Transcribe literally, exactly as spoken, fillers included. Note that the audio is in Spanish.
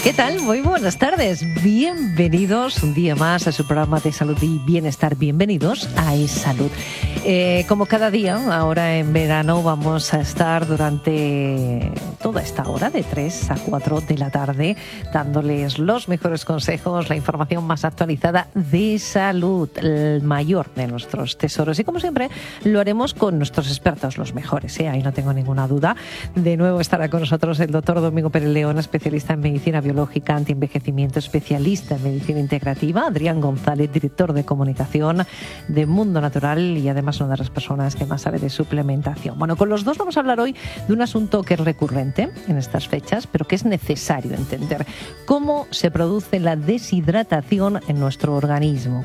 ¿Qué tal? Muy buenas tardes. Bienvenidos un día más a su programa de salud y bienestar. Bienvenidos a eSalud. Eh, como cada día, ahora en verano vamos a estar durante toda esta hora, de tres a cuatro de la tarde, dándoles los mejores consejos, la información más actualizada de salud, el mayor de nuestros tesoros. Y como siempre, lo haremos con nuestros expertos, los mejores, ¿eh? Ahí no tengo ninguna duda. De nuevo estará con nosotros el doctor Domingo Pérez León, especialista en medicina biológica, antienvejecimiento, especialista en medicina integrativa. Adrián González, director de comunicación de Mundo Natural y además una de las personas que más sabe de suplementación. Bueno, con los dos vamos a hablar hoy de un asunto que es recurrente en estas fechas, pero que es necesario entender: cómo se produce la deshidratación en nuestro organismo,